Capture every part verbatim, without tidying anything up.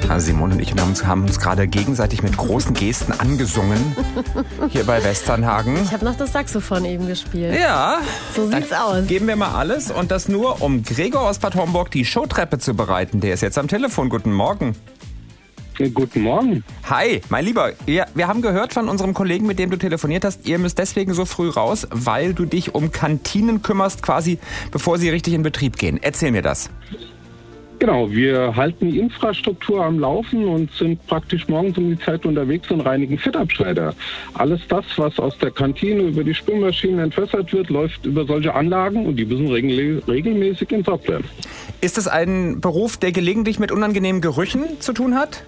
Also Simone und ich haben uns, haben uns gerade gegenseitig mit großen Gesten angesungen. Hier bei Westernhagen. Ich habe noch das Saxophon eben gespielt. Ja. So sieht's aus. Geben wir mal alles und das nur, um Gregor aus Bad Homburg die Showtreppe zu bereiten. Der ist jetzt am Telefon. Guten Morgen. Guten Morgen. Hi, mein Lieber. Wir, wir haben gehört von unserem Kollegen, mit dem du telefoniert hast, ihr müsst deswegen so früh raus, weil du dich um Kantinen kümmerst, quasi bevor sie richtig in Betrieb gehen. Erzähl mir das. Genau, wir halten die Infrastruktur am Laufen und sind praktisch morgens um die Zeit unterwegs und reinigen Fettabscheider. Alles das, was aus der Kantine über die Spülmaschinen entwässert wird, läuft über solche Anlagen und die müssen regel- regelmäßig entsorgt werden. Ist es ein Beruf, der gelegentlich mit unangenehmen Gerüchen zu tun hat?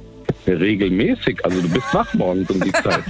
Regelmäßig, also du bist wach morgens um die Zeit.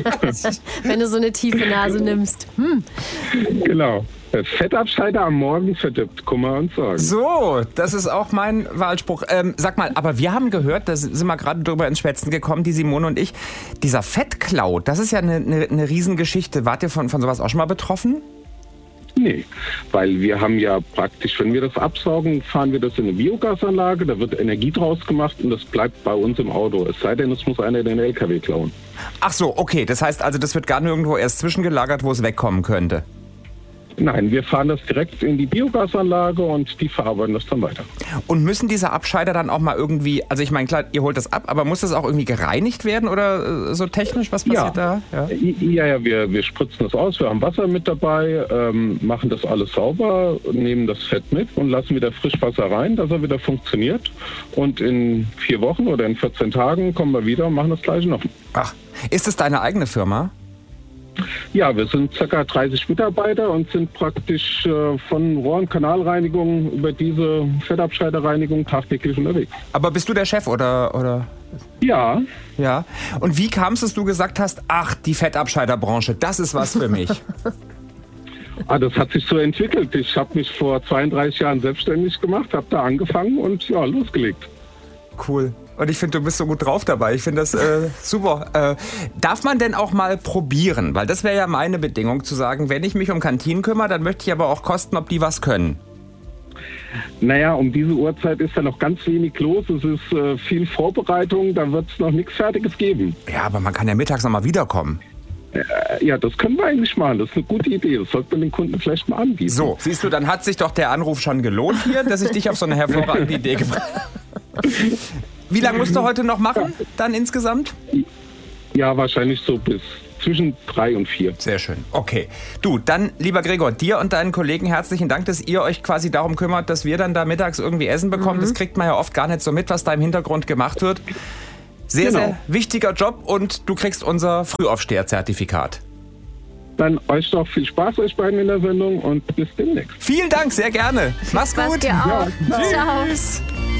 Wenn du so eine tiefe Nase nimmst. Hm. Genau. Fettabscheider am Morgen verdirbt Kummer und Sorgen. So, das ist auch mein Wahlspruch. Ähm, sag mal, aber wir haben gehört, da sind wir gerade drüber ins Schwätzen gekommen, die Simone und ich, dieser Fettklau, das ist ja eine, eine, eine Riesengeschichte. Wart ihr von, von sowas auch schon mal betroffen? Nee, weil wir haben ja praktisch, wenn wir das absaugen, fahren wir das in eine Biogasanlage, da wird Energie draus gemacht und das bleibt bei uns im Auto. Es sei denn, es muss einer den L K W klauen. Ach so, okay, das heißt also, das wird gar nirgendwo erst zwischengelagert, wo es wegkommen könnte? Nein, wir fahren das direkt in die Biogasanlage und die verarbeiten das dann weiter. Und müssen diese Abscheider dann auch mal irgendwie, also ich meine, klar, ihr holt das ab, aber muss das auch irgendwie gereinigt werden oder so technisch? Was passiert ja. da? Ja, ja, ja wir, wir spritzen das aus, wir haben Wasser mit dabei, ähm, machen das alles sauber, nehmen das Fett mit und lassen wieder Frischwasser rein, dass er wieder funktioniert. Und in vier Wochen oder in vierzehn Tagen kommen wir wieder und machen das Gleiche noch. Ach, ist es deine eigene Firma? Ja, wir sind ca. dreißig Mitarbeiter und sind praktisch äh, von Rohr- und Kanalreinigung über diese Fettabscheiderreinigung tagtäglich unterwegs. Aber bist du der Chef oder? oder? Ja. Ja. Und wie kam es, dass du gesagt hast, ach, die Fettabscheiderbranche, das ist was für mich? Ah, das hat sich so entwickelt. Ich habe mich vor zweiunddreißig Jahren selbstständig gemacht, habe da angefangen und ja, losgelegt. Cool. Und ich finde, du bist so gut drauf dabei. Ich finde das äh, super. Äh, darf man denn auch mal probieren? Weil das wäre ja meine Bedingung, zu sagen, wenn ich mich um Kantinen kümmere, dann möchte ich aber auch kosten, ob die was können. Naja, um diese Uhrzeit ist ja noch ganz wenig los. Es ist äh, viel Vorbereitung, da wird es noch nichts Fertiges geben. Ja, aber man kann ja mittags noch mal wiederkommen. Äh, ja, das können wir eigentlich machen. Das ist eine gute Idee. Das sollte man den Kunden vielleicht mal anbieten. So, siehst du, dann hat sich doch der Anruf schon gelohnt hier, dass ich dich auf so eine hervorragende Idee gebracht habe. Wie lange musst du heute noch machen, dann insgesamt? Ja, wahrscheinlich so bis zwischen drei und vier. Sehr schön. Okay. Du, dann, lieber Gregor, dir und deinen Kollegen herzlichen Dank, dass ihr euch quasi darum kümmert, dass wir dann da mittags irgendwie Essen bekommen. Mhm. Das kriegt man ja oft gar nicht so mit, was da im Hintergrund gemacht wird. Sehr, genau. sehr wichtiger Job und du kriegst unser Frühaufsteher-Zertifikat. Dann euch noch viel Spaß, euch beiden in der Sendung und bis demnächst. Vielen Dank, sehr gerne. Mach's gut. Dir auch. Ja, ciao. Ciao.